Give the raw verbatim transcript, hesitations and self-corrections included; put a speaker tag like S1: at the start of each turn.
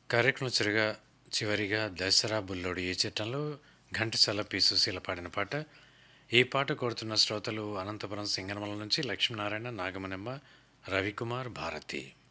S1: కార్యక్రమం చిరగా చివరిగా 'దసరా బుల్లోడు' ఈ చిత్రంలో ఘంటసాల పి. సుశీల పాడిన పాట. ఈ పాట కోరుతున్న శ్రోతలు అనంతపురం సింగనమల నుంచి లక్ష్మీనారాయణ, నాగమణెమ్మ, రవికుమార్, భారతి.